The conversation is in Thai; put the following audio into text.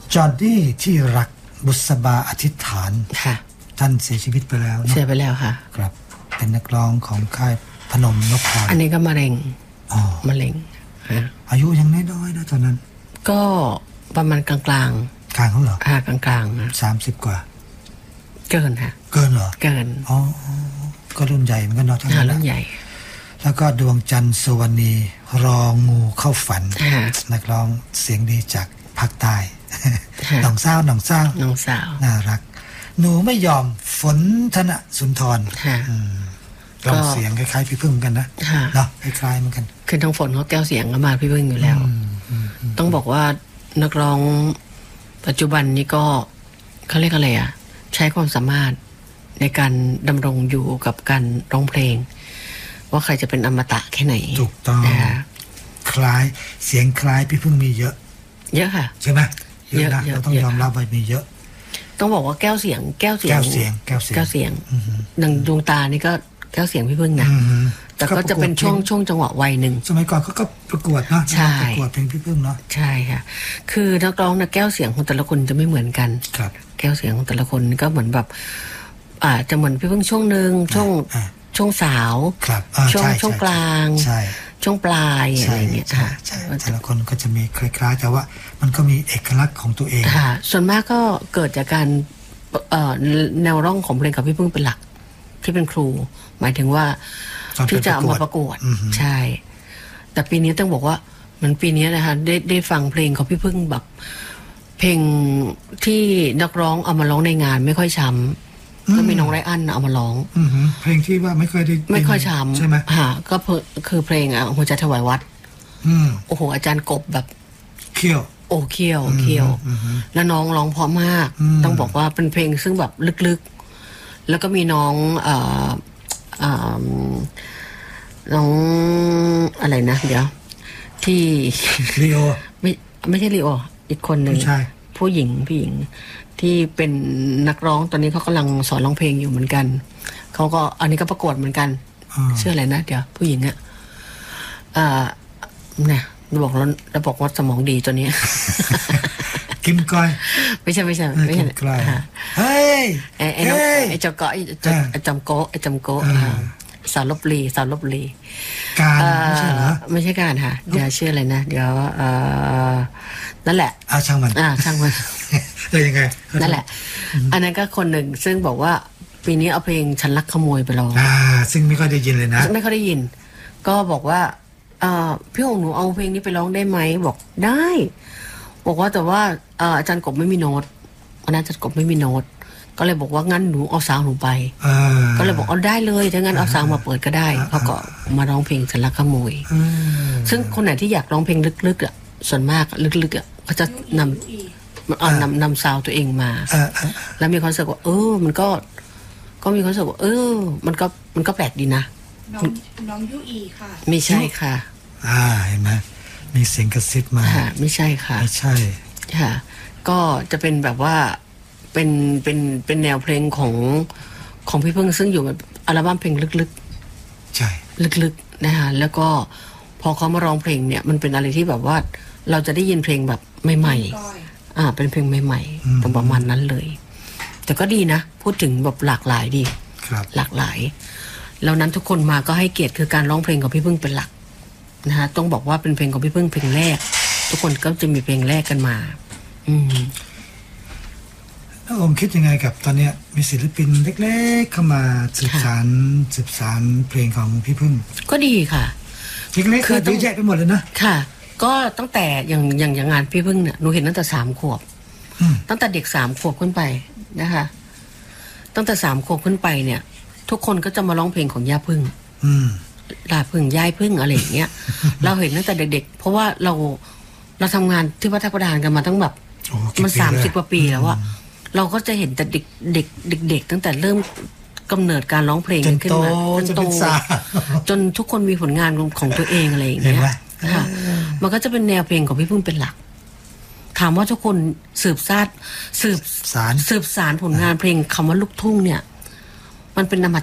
จอร์ดี้ที่รักบุษบาอธิษฐานค่ะท่านเสียชีวิตไปแล้วเสียไปแล้วค่ะครับเป็นนักร้องของค่ายพนมนพพรอันนี้ก็มะเร็งมะเร็งอายุยังน้อยๆนะตอนนั้นก็ประมาณกลางกลางเขาเหรอกลาง 30 กว่าเกินค่ะเกินเหรอเกินก็รุ่นใหญ่เหมือนกันเนาะทั้งนั้นรุ่นใหญ่แล้วก็ดวงจันทร์สุวรรณีรองูเข้าฝันนักร้องเสียงดีจากภาคใต้น้องสาวน่ารักหนูไม่ยอมฝนธนสุนทรร้องเสียงคล้ายๆพี่พึ่งกันนะเนาะคล้ายๆเหมือนกันคือทั้งฝนเขาแก้วเสียงก็มาพี่พึ่งอยู่แล้วต้องบอกว่านักร้องปัจจุบันนี้ก็เขาเรียกอะไรใช้ความสามารถในการดำรงอยู่กับการร้องเพลงว่าใครจะเป็นอมตะแค่ไหนถูกต้องคล้ายเสียงคล้ายพี่พึ่งมีเยอะค่ะใช่ไหมเยอะนะเราต้องยอมรับว่ามีเยอะต้องบอกว่าแก้วเสียงดังดวงตานี่ก็แก้วเสียงพี่พึ่งนะแต่ก็จะเป็นช่วงจังหวะวัยหนึ่งสมัยก่อนเขาก็ประกวดเนาะประกวดเพลงพี่พึ่งเนาะใช่ค่ะคือนักร้องนะแก้วเสียงของแต่ละคนจะไม่เหมือนกันแก้วเสียงของแต่ละคนก็เหมือนแบบจะเหมือนพี่พึ่งช่วงนึงช่วงสาวช่วงกลางช่วงปลายอะไรอย่างเงี้ยค่ะแต่ละคนก็จะมีคล้ายๆแต่ว่ามันก็มีเอกลักษณ์ของตัวเองค่ะส่วนมากก็เกิดจากการแนวร่องของเพลงกับพี่พึ่งเป็นหลักที่เป็นครูหมายถึงว่าที่จะมาประกวดใช่แต่ปีนี้ต้องบอกว่ามันปีนี้นะคะได้ฟังเพลงของพี่พึ่งแบบเพลงที่นักร้องเอามาร้องในงานไม่ค่อยช้ำก็มีน้องไรอันเอามาร้องเพลงที่ว่าไม่ค่อยช้ำใช่ไหมก็คือเพลงหัวใจถวายวัดโอ้โหอาจารย์กบแบบเขี้ยวแล้วน้องร้องเพราะมากต้องบอกว่าเป็นเพลงซึ่งแบบลึกๆแล้วก็มีน้องน้องอะไรนะเดี๋ยวที่ลีโอไม่ใช่ลีโออีกคนหนึ่งผู้หญิงที่เป็นนักร้องตอนนี้เขากำลังสอนร้องเพลงอยู่เหมือนกันเขาก็อันนี้ก็ประกวดเหมือนกันชื่ออะไรนะเดี๋ยวผู้หญิงเนี่ยบอกว่าสมองดีตัวนี้กิมก้อยไม่ใช่เฮ้ยไอ้เจ้าเกาะไอ้จำโกสาวลบลีการไม่ใช่การค่ะเดี๋ยวชื่ออะไรนะเดี๋ยวนั่นแหละช่างมันยังไงนั่นแหละอันนั้นก็คนหนึ่งซึ่งบอกว่าปีนี้เอาเพลงฉันรักขโมยไปร้องซึ่งไม่ค่อยได้ยินเลยนะไม่ค่อยได้ยินก็บอกว่าพี่หงหนูเอาเพลงนี้ไปร้องได้ไหมบอกได้บอกว่าแต่ว่าอาจารย์กบไม่มีโน้ตอาจารย์กบไม่มีโน้ตก็เลยบอกว่างั้นหนูเอาซาวหนูไปก็เลยบอกเอาได้เลยถ้างั้นเอาซาวมาเปิดก็ได้เขาก็มาร้องเพลงฉันรักขโมยซึ่งคนไหนที่อยากร้องเพลงลึกๆส่วนมากลึกๆเขาจะนำซาวตัวเองมาแล้วมีความรู้สึกว่ามันก็มีความรู้สึกว่ามันก็แปลกดีนะน้องยูอีค่ะไม่ใช่ค่ะเห็นไหมมีเสียงกระซิบมาไม่ใช่ค่ะไม่ใช่ค่ะก็จะเป็นแบบว่าเป็นแนวเพลงของพี่พึ่งซึ่งอยู่ในอัลบั้มเพลงลึกๆใช่ลึกๆนะคะแล้วก็พอเขามาร้องเพลงเนี่ยมันเป็นอะไรที่แบบว่าเราจะได้ยินเพลงแบบใหม่ๆเป็นเพลงใหม่ๆประมาณนั้นเลยแต่ก็ดีนะพูดถึงแบบหลากหลายดีหลากหลายแล้วนั้นทุกคนมาก็ให้เกียรติคือการร้องเพลงของพี่พึ่งเป็นหลักนะคะต้องบอกว่าเป็นเพลงของพี่พึ่งเพลงแรกทุกคนก็จะมีเพลงแรกกันมาแล้วผมคิดยังไงกับตอนนี้มีศิลปินเล็กๆเข้ามาสืบสานเพลงของพี่พึ่งก็ดีค่ะเล็กๆคือเยอะแยะไปหมดเลยนะค่ะก็ตั้งแต่อย่างงานพี่พึ่งเนี่ยหนูเห็นตั้งแต่3 ขวบตั้งแต่เด็ก3 ขวบขึ้นไปนะคะตั้งแต่3 ขวบขึ้นไปเนี่ยทุกคนก็จะมาร้องเพลงของย่าพึ่งลาพึ่งยายพึ่งอะไรอย่างเงี้ย เราเห็นตั้งแต่เด็กๆเพราะว่าเราทำงานที่วัดทับประดานกันมาตั้งแบบมัน30 กว่าปีแล้วอะเราก็จะเห็นแต่เด็กตั้งแต่เริ่มกำเนิดการร้องเพลงขึ้นมาจนโตจนทุกคนมีผลงานของตัวเองอะไรอย่างเงี้ยค่ะมันก็จะเป็นแนวเพลงของพี่พึ่งเป็นหลักถามว่าทุกคนสืบสารผลงานเพลงคำว่าลูกทุ่งเนี่ยมันเป็นอม